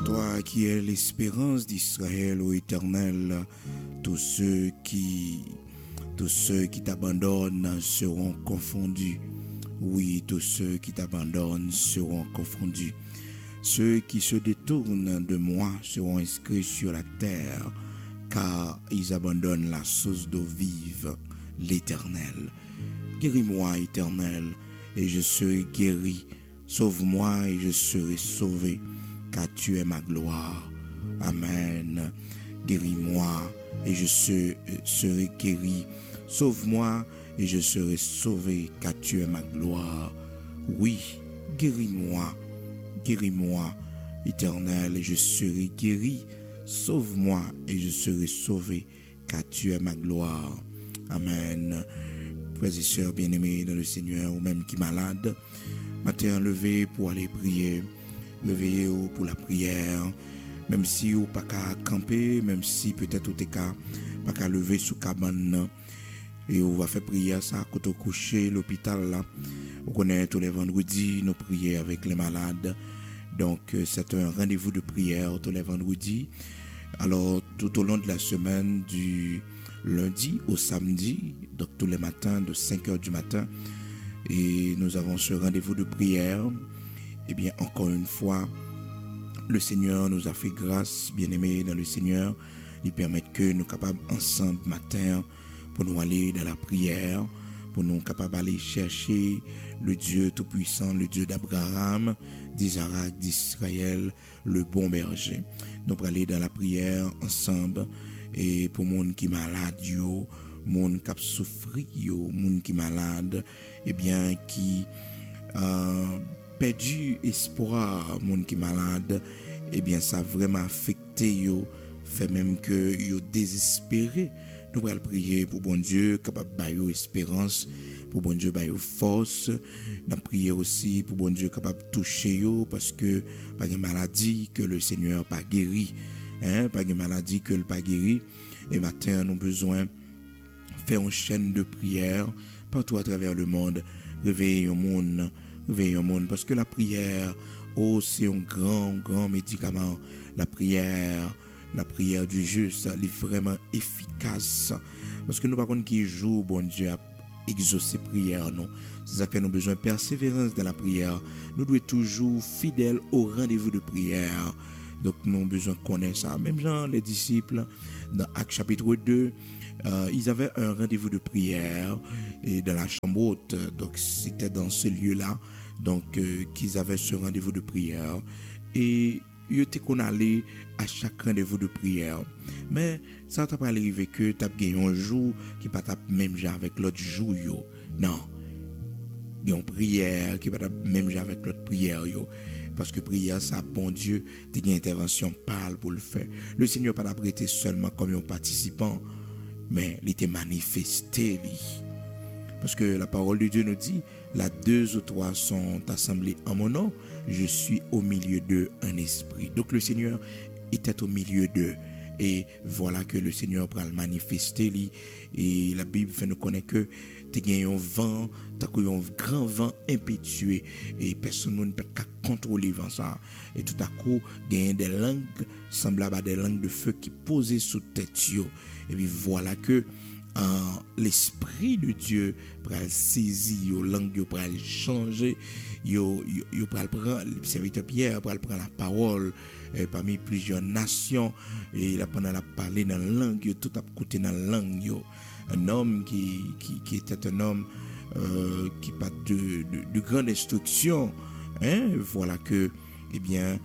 Toi qui es l'espérance d'Israël, ô Éternel, tous ceux qui t'abandonnent seront confondus. Oui, tous ceux qui t'abandonnent seront confondus. Ceux qui se détournent de moi seront inscrits sur la terre, car ils abandonnent la source d'eau vive, l'Éternel. Guéris-moi, Éternel, et je serai guéri. Sauve-moi et je serai sauvé, car tu es ma gloire. Amen. Guéris-moi et je serai guéri. Sauve-moi et je serai sauvé, car tu es ma gloire. Oui, guéris-moi, Éternel, et je serai guéri. Sauve-moi et je serai sauvé, car tu es ma gloire. Amen. Frères et sœurs bien-aimés dans le Seigneur, ou même qui malade, matin levé pour aller prier, levez pour la prière, même si vous pas qu'à camper, même si peut-être vous pas qu'à lever sous cabane, et on va faire prière ça quand on coucher l'hôpital là. On connaît tous les vendredis nos prières avec les malades. Donc c'est un rendez-vous de prière tous les vendredis. Alors tout au long de la semaine, du lundi au samedi, donc tous les matins de 5h du matin, et nous avons ce rendez-vous de prière. Et bien encore une fois, le Seigneur nous a fait grâce, bien-aimés dans le Seigneur, il permet que nous capables ensemble matin pour nous aller dans la prière, pour nous capables aller chercher le Dieu Tout-Puissant, le Dieu d'Abraham, d'Isaac, d'Israël, le bon berger. Nous allons aller dans la prière ensemble, et pour monde qui est malade, monde qui a souffert, monde qui est malade, et bien qui perdu espoir, monde qui est malade, et bien ça a vraiment affecté fait même que yo désespéré. Nous allons prier pour bon Dieu capable de bailler espérance, pour bon Dieu bailler force. Nous prier aussi pour bon Dieu capable de toucher yo, parce que pas de maladie que le Seigneur pas guéri, pas de maladie que le pas guéri. Et matin nous besoin faire une chaîne de prière partout à travers le monde. Réveiller le monde, parce que la prière, c'est un grand médicament. La prière du juste, elle est vraiment efficace. Parce que nous par contre qui joue, bon Dieu a exaucé prière, non. C'est ça que nous avons besoin de persévérance dans la prière. Nous devons être toujours fidèles au rendez-vous de prière. Donc nous avons besoin de connaître ça. Même genre les disciples, dans Actes chapitre 2, ils avaient un rendez-vous de prière et dans la chambre haute. Donc c'était dans ce lieu-là, donc qu'ils avaient ce rendez-vous de prière. Et ils étaient qu'on allait à chaque rendez-vous de prière. Mais ça n'a pas arrivé que tu as gagné un jour qui pas même genre avec l'autre jour. Non. Il y a une prière qui pas même genre avec l'autre prière. Parce que prière, ça, bon Dieu, tu as une intervention parle pour le faire. Le Seigneur n'a pas prêté seulement comme un participant, mais il était manifesté. Parce que la parole de Dieu nous dit, là 2 ou 3 sont assemblés en mon nom, je suis au milieu d'eux en esprit. Donc le Seigneur était au milieu d'eux. Et voilà que le Seigneur va le manifester. Et la Bible fait nous connaître que tu as un vent, tu as un grand vent impétueux. Et personne ne peut contrôler le vent ça. Et tout à coup, il y a des langues semblables à des langues de feu qui posaient sous tête. Et puis voilà que l'esprit de Dieu pour saisir les langues, pour changer, pour prendre le serviteur Pierre, pour prendre la parole parmi plusieurs nations, et là pendant la parler dans la langue, tout a côté dans la langue. Un homme qui était un homme qui pas de grande instruction, voilà que eh bien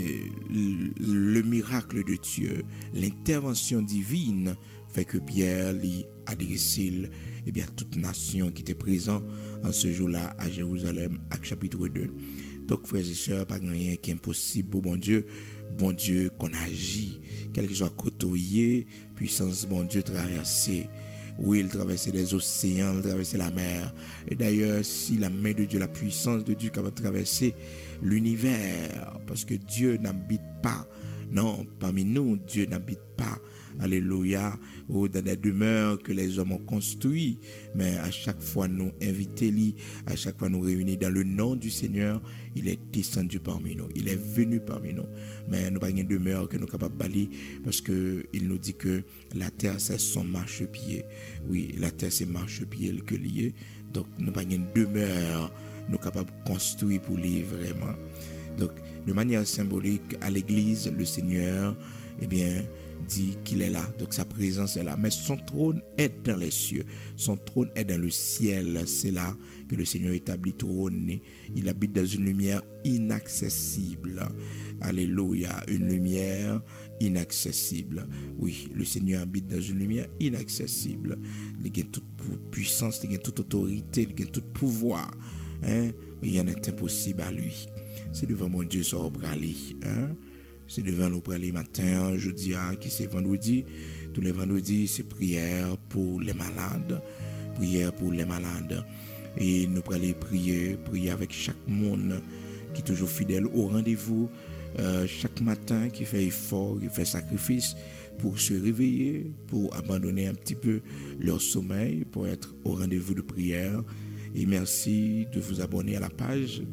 le miracle de Dieu, l'intervention divine fait que Pierre lui adressé toute nation qui était présente en ce jour-là à Jérusalem, Actes chapitre 2. Donc frères et sœurs, pas rien qui est impossible pour bon Dieu qu'on agit, quel que soit côtoyé, puissance bon Dieu traversée. Oui, il traversait les océans, il traversait la mer. Et d'ailleurs, si la main de Dieu, la puissance de Dieu qui va traverser l'univers, parce que Dieu n'habite pas, non, parmi nous, Dieu n'habite pas alléluia, ou dans des demeures que les hommes ont construites, mais à chaque fois nous inviter lui, à chaque fois nous réunir dans le nom du Seigneur, il est descendu parmi nous, il est venu parmi nous, mais nous pas une demeure que nous capables balayer parce que il nous dit que la terre c'est son marchepied. Oui, la terre c'est marchepied que lié, donc nous pas une demeure nous capables de construire pour lui vraiment. Donc, de manière symbolique, à l'église, le Seigneur, eh bien, dit qu'il est là. Donc, sa présence est là. Mais son trône est dans les cieux. Son trône est dans le ciel. C'est là que le Seigneur établit trône. Il habite dans une lumière inaccessible. Alléluia. Une lumière inaccessible. Oui, le Seigneur habite dans une lumière inaccessible. Il a toute puissance, il a toute autorité, il a tout pouvoir. Hein? Rien n'est impossible à lui. C'est devant mon Dieu ça va aller. Hein? C'est devant nous pour aller matin, jeudi, qui c'est vendredi. Tous les vendredis, c'est prière pour les malades. Prière pour les malades. Et nous pour aller prier avec chaque monde qui est toujours fidèle au rendez-vous. Chaque matin, qui fait effort, qui fait sacrifice pour se réveiller, pour abandonner un petit peu leur sommeil, pour être au rendez-vous de prière. Et merci de vous abonner à la page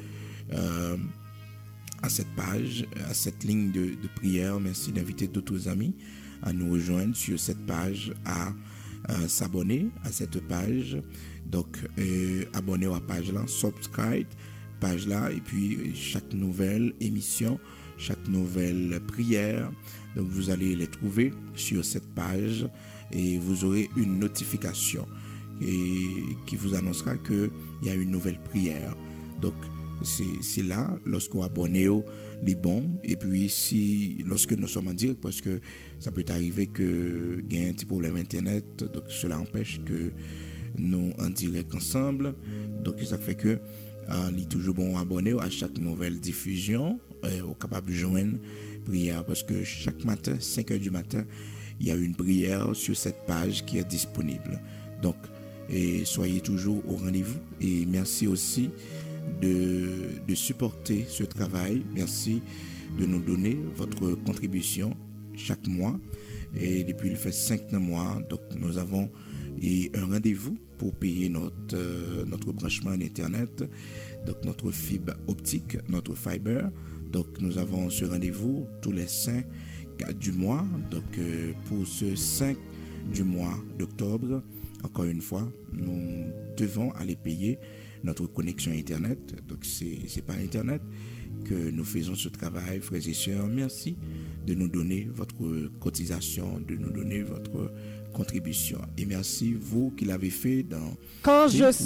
à cette page, à cette ligne de prière. Merci d'inviter d'autres amis à nous rejoindre sur cette page, à s'abonner à cette page. Donc, abonnez à la page là, subscribe page là, et puis chaque nouvelle émission, chaque nouvelle prière, donc vous allez les trouver sur cette page et vous aurez une notification qui vous annoncera qu'il y a une nouvelle prière. Donc, c'est là, lorsqu'on abonne les bons, et puis lorsque nous sommes en direct, parce que ça peut arriver qu'il y ait un petit problème internet, donc cela empêche que nous en direct ensemble. Donc, ça fait que il est toujours bon abonner à chaque nouvelle diffusion, au capable de joindre prière, parce que chaque matin, 5h du matin, il y a une prière sur cette page qui est disponible. Donc, soyez toujours au rendez-vous, et merci aussi de supporter ce travail. Merci de nous donner votre contribution chaque mois. Et depuis il fait 5 mois, donc nous avons un rendez-vous pour payer notre branchement Internet, donc notre fibre optique, notre fiber. Donc nous avons ce rendez-vous tous les 5 du mois. Donc pour ce 5 du mois d'octobre, encore une fois, nous devons aller payer notre connexion Internet. Donc c'est par Internet que nous faisons ce travail, frères et sœurs. Merci de nous donner votre cotisation, de nous donner votre contribution. Et merci vous qui l'avez fait dans... Quand je